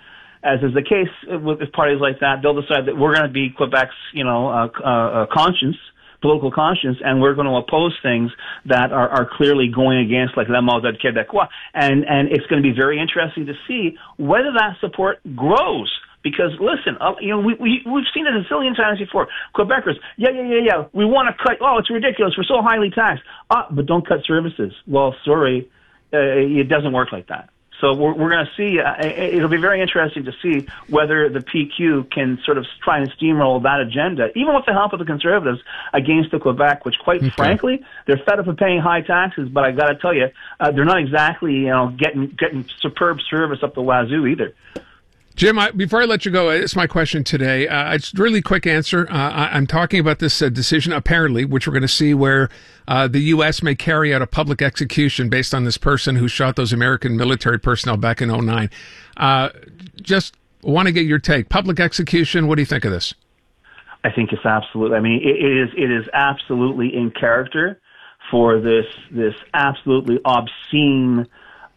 as is the case with parties like that, they'll decide that we're going to be Quebec's, you know, uh, uh, conscience, political conscience, and we're going to oppose things that are, are clearly going against, like La Mordade Québécois. And, and it's going to be very interesting to see whether that support grows. Because listen, uh, you know, we, we, we've seen it a zillion times before. Quebecers, yeah, yeah, yeah, yeah, we want to cut, oh, it's ridiculous, we're so highly taxed. Ah, but don't cut services. Well, sorry, uh, it doesn't work like that. So we're, we're going to see, uh, it'll be very interesting to see whether the P Q can sort of try and steamroll that agenda, even with the help of the Conservatives, against the Quebec, which quite okay. frankly, they're fed up with paying high taxes, but I got to tell you, uh, they're not exactly, you know, getting, getting superb service up the wazoo either. Jim, I, before I let you go, it's my question today. Uh, it's a really quick answer. Uh, I, I'm talking about this uh, decision, apparently, which we're going to see where uh, the U S may carry out a public execution based on this person who shot those American military personnel back in oh nine. Uh, just want to get your take. Public execution, what do you think of this? I think it's absolutely, I mean, it, it is it is absolutely in character for this this absolutely obscene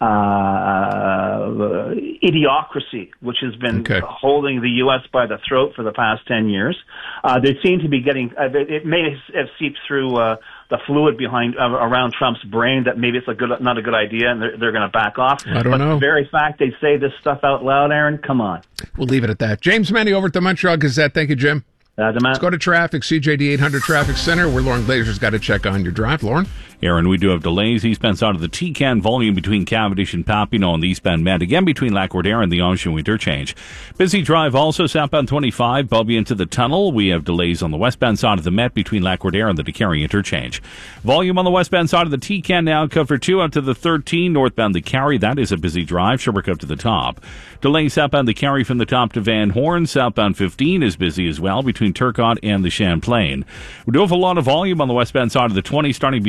Uh, idiocracy, which has been okay. holding the U S by the throat for the past ten years. Uh, they seem to be getting, uh, it may have seeped through uh, the fluid behind uh, around Trump's brain that maybe it's a good, not a good idea, and they're, they're going to back off. I don't but know. the very fact they say this stuff out loud, Aaron, come on. We'll leave it at that. James Manny over at the Montreal Gazette. Thank you, Jim. Uh, Let's go to traffic, C J D eight hundred Traffic Center, where Lauren Glazer's got to check on your drive. Lauren? Aaron, we do have delays eastbound side of the T C A N volume between Cavendish and Papineau and the eastbound Met, again between Lac-Roudère and the Anjou interchange. Busy drive also southbound twenty-five, Bellevue into the tunnel. We have delays on the westbound side of the Met between Lac-Roudère and the DeCarry interchange. Volume on the westbound side of the T C A N now, cover two out to the thirteen, northbound the Carry. That is a busy drive, Sherbrooke up to the top. Delays southbound the Carry from the top to Van Horn. Southbound fifteen is busy as well between Turcotte and the Champlain. We do have a lot of volume on the westbound side of the twenty, starting before Unger.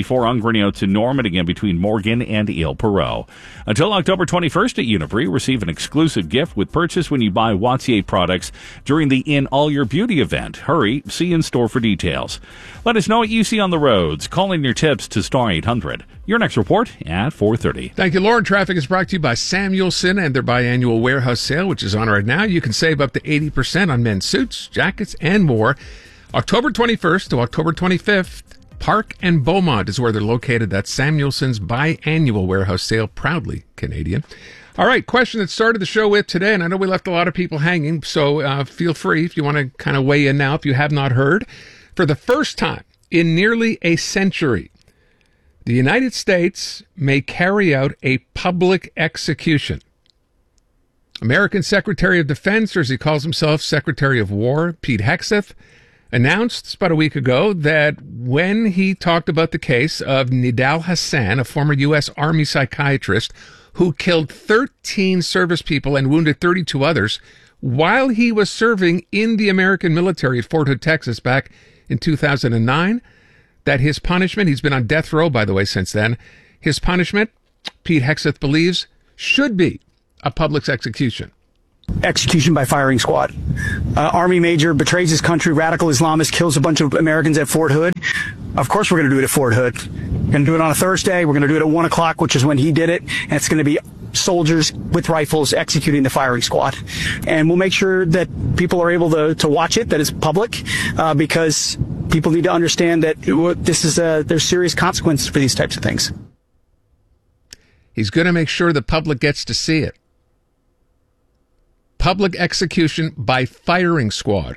running out to Norman again between Morgan and Ile Perrot. Until October twenty-first at Uniprix, receive an exclusive gift with purchase when you buy Wattier products during the In All Your Beauty event. Hurry, see in store for details. Let us know what you see on the roads. Call in your tips to star eight hundred. Your next report at four thirty. Thank you, Lauren. Traffic is brought to you by Samuelson and their biannual warehouse sale, which is on right now. You can save up to eighty percent on men's suits, jackets, and more. October twenty-first to October twenty-fifth, Park and Beaumont is where they're located. That's Samuelson's biannual warehouse sale, proudly Canadian. All right, question that started the show with today, and I know we left a lot of people hanging, so uh, feel free if you want to kind of weigh in now if you have not heard. For the first time in nearly a century, the United States may carry out a public execution. American Secretary of Defense, or as he calls himself, Secretary of War, Pete Hegseth, announced about a week ago that when he talked about the case of Nidal Hassan, a former U S Army psychiatrist who killed thirteen service people and wounded thirty-two others while he was serving in the American military at Fort Hood, Texas back in two thousand nine, that his punishment, he's been on death row, by the way, since then, his punishment, Pete Hegseth believes, should be a public execution. Execution by firing squad. Uh, Army major betrays his country, radical Islamist, kills a bunch of Americans at Fort Hood. Of course we're going to do it at Fort Hood. We're going to do it on a Thursday. We're going to do it at one o'clock, which is when he did it. And it's going to be soldiers with rifles executing the firing squad. And we'll make sure that people are able to, to watch it, that it's public, uh, because people need to understand that this is a, there's serious consequences for these types of things. He's going to make sure the public gets to see it. Public execution by firing squad.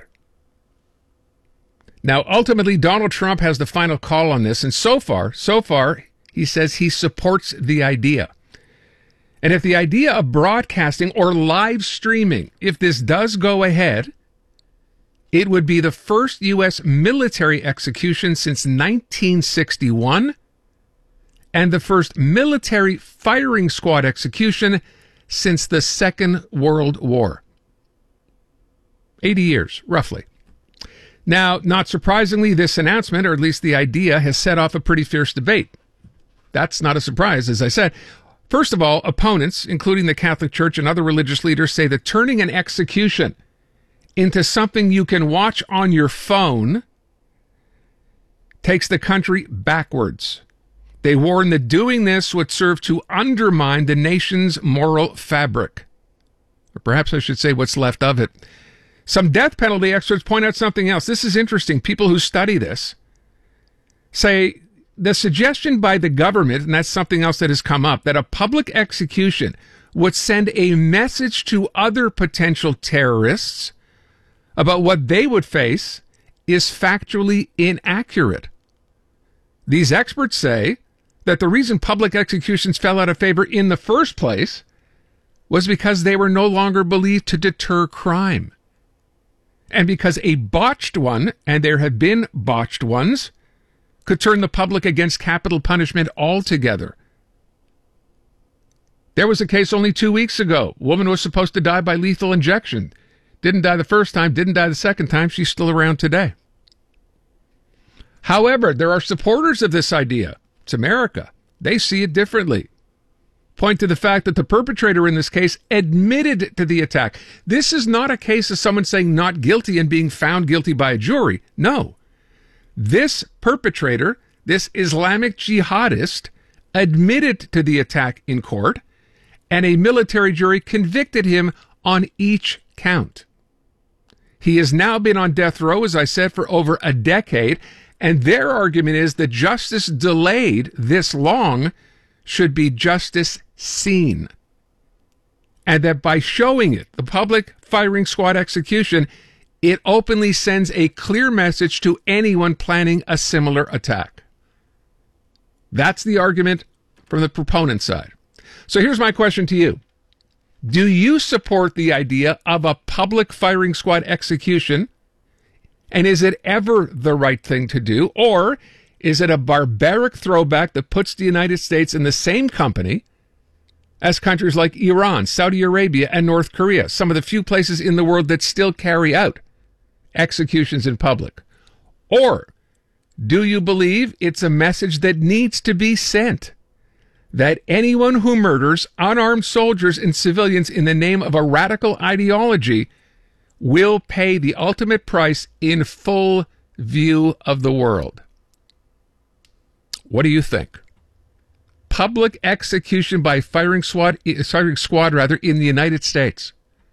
Now, ultimately, Donald Trump has the final call on this, and so far, so far, he says he supports the idea. And if the idea of broadcasting or live streaming, if this does go ahead, it would be the first U S military execution since nineteen sixty-one and the first military firing squad execution since the Second World War. eighty years, roughly. Now, not surprisingly, this announcement, or at least the idea, has set off a pretty fierce debate. That's not a surprise, as I said. First of all, opponents, including the Catholic Church and other religious leaders, say that turning an execution into something you can watch on your phone takes the country backwards. They warn that doing this would serve to undermine the nation's moral fabric. Or perhaps I should say what's left of it. Some death penalty experts point out something else. This is interesting. People who study this say the suggestion by the government, and that's something else that has come up, that a public execution would send a message to other potential terrorists about what they would face is factually inaccurate. These experts say that the reason public executions fell out of favor in the first place was because they were no longer believed to deter crime. And because a botched one, and there have been botched ones, could turn the public against capital punishment altogether. There was a case only two weeks ago. A woman was supposed to die by lethal injection. Didn't die the first time, didn't die the second time. She's still around today. However, there are supporters of this idea. It's America. They see it differently. Point to the fact that the perpetrator in this case admitted to the attack. This is not a case of someone saying not guilty and being found guilty by a jury. No. This perpetrator, this Islamic jihadist, admitted to the attack in court, and a military jury convicted him on each count. He has now been on death row, as I said, for over a decade, and their argument is that justice delayed this long should be justice seen. And that by showing it, the public firing squad execution, it openly sends a clear message to anyone planning a similar attack. That's the argument from the proponent side. So here's my question to you. Do you support the idea of a public firing squad execution? And is it ever the right thing to do? Or is it a barbaric throwback that puts the United States in the same company as countries like Iran, Saudi Arabia, and North Korea, some of the few places in the world that still carry out executions in public? Or Do you believe it's a message that needs to be sent? That anyone who murders unarmed soldiers and civilians in the name of a radical ideology will pay the ultimate price in full view of the world. What do you think? Public execution by firing squad, firing squad rather, in the United States.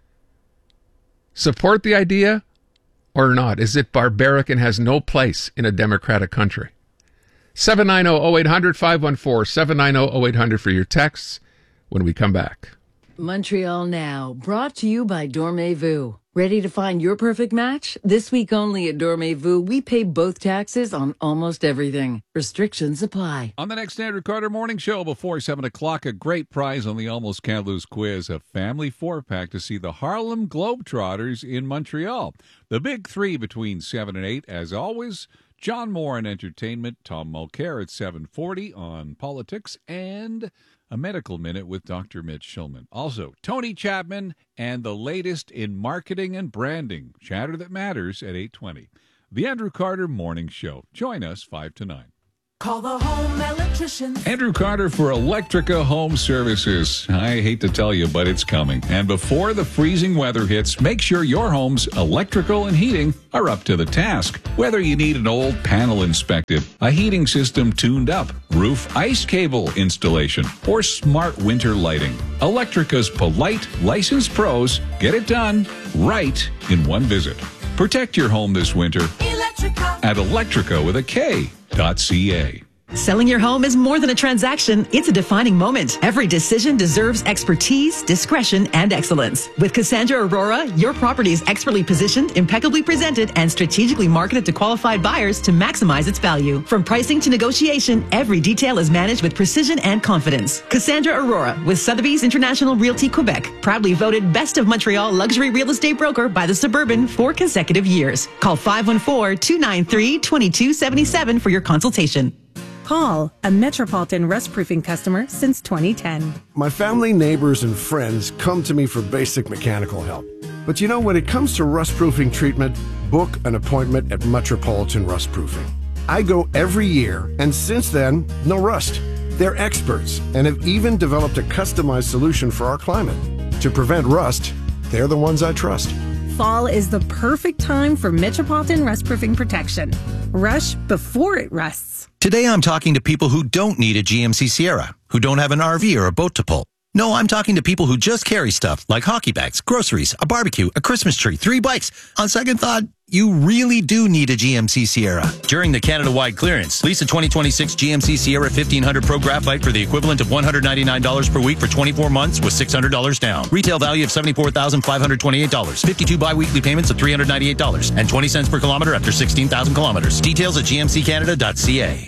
Support the idea or not? Is it barbaric and has no place in a democratic country? seven nine zero, zero eight hundred, five one four, seven nine zero, zero eight hundred for your texts when we come back. Montreal Now, brought to you by Dormez-vous. Ready to find your perfect match? This week only at Dormez-vous, we pay both taxes on almost everything. Restrictions apply. On the next Andrew Carter Morning Show before seven o'clock, a great prize on the Almost Can't Lose quiz, a family four-pack to see the Harlem Globetrotters in Montreal. The big three between seven and eight, as always. John Moore in entertainment, Tom Mulcair at seven forty on politics, and a medical minute with Doctor Mitch Shulman. Also, Tony Chapman and the latest in marketing and branding. Chatter that matters at eight twenty. The Andrew Carter Morning Show. Join us five to nine. Call the home electrician. Andrew Carter for Electrica Home Services. I hate to tell you, but it's coming. And before the freezing weather hits, make sure your home's electrical and heating are up to the task. Whether you need an old panel inspected, a heating system tuned up, roof ice cable installation, or smart winter lighting, Electrica's polite, licensed pros get it done right in one visit. Protect your home this winter Electrica. at Electrica with a K. .ca. Selling your home is more than a transaction. It's a defining moment. Every decision deserves expertise, discretion, and excellence. With Cassandra Aurora, your property is expertly positioned, impeccably presented, and strategically marketed to qualified buyers to maximize its value. From pricing to negotiation, every detail is managed with precision and confidence. Cassandra Aurora with Sotheby's International Realty Quebec, proudly voted Best of Montreal Luxury Real Estate Broker by the Suburban for consecutive years. Call five one four, two nine three, two two seven seven for your consultation. Call, a Metropolitan Rust Proofing customer since twenty ten. My family, neighbors, and friends come to me for basic mechanical help. But you know, when it comes to rust proofing treatment, book an appointment at Metropolitan Rust Proofing. I go every year, and since then, no rust. They're experts and have even developed a customized solution for our climate. To prevent rust, they're the ones I trust. Fall is the perfect time for Metropolitan Rust Proofing protection. Rush before it rusts. Today I'm talking to people who don't need a G M C Sierra, who don't have an R V or a boat to pull. No, I'm talking to people who just carry stuff like hockey bags, groceries, a barbecue, a Christmas tree, three bikes. On second thought, you really do need a G M C Sierra. During the Canada-wide clearance, lease a twenty twenty-six G M C Sierra fifteen hundred Pro Graphite for the equivalent of one hundred ninety-nine dollars per week for twenty-four months with six hundred dollars down. Retail value of seventy-four thousand five hundred twenty-eight dollars. fifty-two bi-weekly payments of three hundred ninety-eight dollars and twenty cents per kilometer after sixteen thousand kilometers. Details at g m c canada dot c a.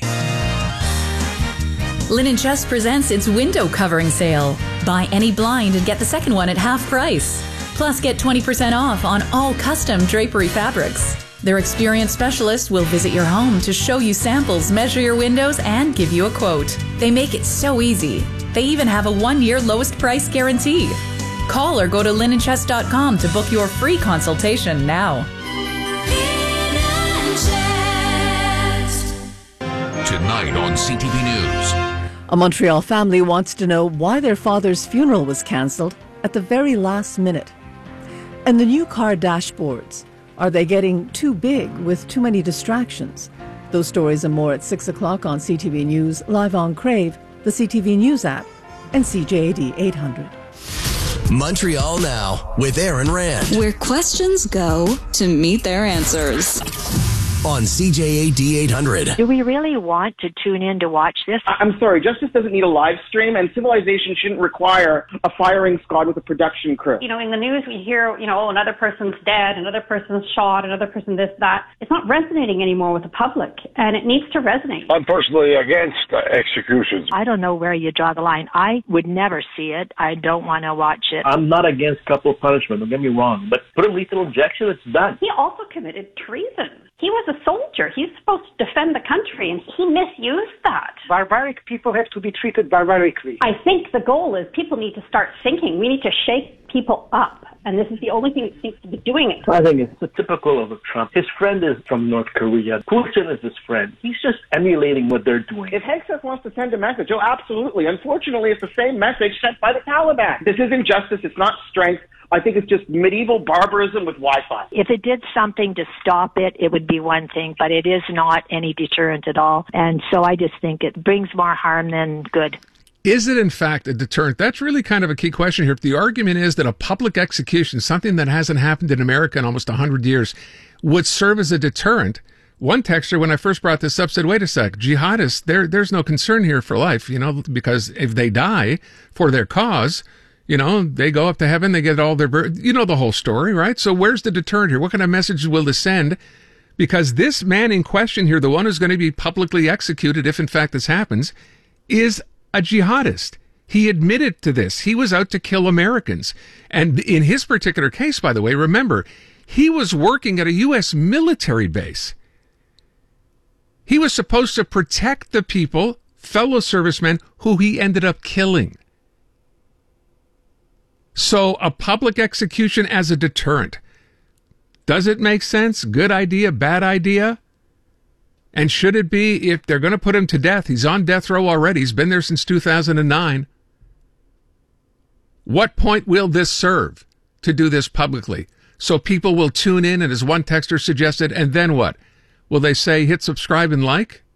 Linen Chest presents its window covering sale. Buy any blind and get the second one at half price. Plus, get twenty percent off on all custom drapery fabrics. Their experienced specialists will visit your home to show you samples, measure your windows, and give you a quote. They make it so easy. They even have a one-year lowest price guarantee. Call or go to linen chest dot com to book your free consultation now. Tonight on C T V News. A Montreal family wants to know why their father's funeral was cancelled at the very last minute. And the new car dashboards, are they getting too big with too many distractions? Those stories and more at six o'clock on C T V News, live on Crave, the C T V News app, and C J A D eight hundred. Montreal Now with Aaron Rand. Where questions go to meet their answers. On C J A D eight hundred. Do we really want to tune in to watch this? I'm sorry, justice doesn't need a live stream, and civilization shouldn't require a firing squad with a production crew. You know, in the news we hear, you know, oh, another person's dead, another person's shot, another person this, that. It's not resonating anymore with the public, and it needs to resonate. I'm personally against uh, executions. I don't know where you draw the line. I would never see it. I don't want to watch it. I'm not against capital punishment, don't get me wrong, but put a lethal injection, it's done. He also committed treason. He was a soldier. He's supposed to defend the country, and he misused that. Barbaric people have to be treated barbarically. I think the goal is people need to start thinking. We need to shake people up. And this is the only thing that seems to be doing it. I think it's typical of Trump. His friend is from North Korea. Putin is his friend. He's just emulating what they're doing. If Hegseth wants to send a message, oh, absolutely. Unfortunately, it's the same message sent by the Taliban. This is injustice. It's not strength. I think it's just medieval barbarism with Wi-Fi. If it did something to stop it, it would be one thing, but it is not any deterrent at all. And so I just think it brings more harm than good. Is it, in fact, a deterrent? That's really kind of a key question here. If the argument is that a public execution, something that hasn't happened in America in almost one hundred years, would serve as a deterrent, one texter, when I first brought this up, said, wait a sec, jihadists, there, there's no concern here for life, you know, because if they die for their cause, you know, they go up to heaven, they get all their, you know the whole story, right? So where's the deterrent here? What kind of message will this send? Because this man in question here, the one who's going to be publicly executed, if in fact this happens, is a jihadist. He admitted to this. He was out to kill Americans. And in his particular case, by the way, remember, he was working at a U S military base. He was supposed to protect the people, fellow servicemen, who he ended up killing. So a public execution as a deterrent. Does it make sense? Good idea? Bad idea? And should it be, if they're going to put him to death, he's on death row already, he's been there since two thousand nine. What point will this serve to do this publicly? So people will tune in, and as one texter suggested, and then what? Will they say hit subscribe and like?